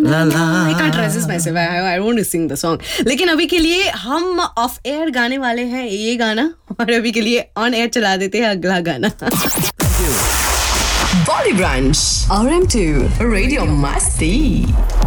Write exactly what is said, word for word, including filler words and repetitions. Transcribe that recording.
La La. I can't resist myself. I, I want to sing the song. लेकिन अभी के लिए हम ऑफ एयर गाने वाले हैं ये गाना और अभी के लिए ऑन एयर चला देते हैं अगला गाना. Body Brunch R M two Radio Masti.